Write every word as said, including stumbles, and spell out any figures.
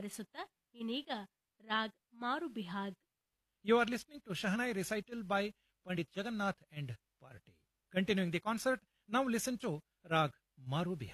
ಆವರಿಸುತ್ತಾ ಇನ್ನೀಗ ರಾಗ್ ಮಾರು Bihag. You are listening to Shahnai recital by Pandit Jagannath and Party. Continuing the concert, now listen to Rag Maru Bihag.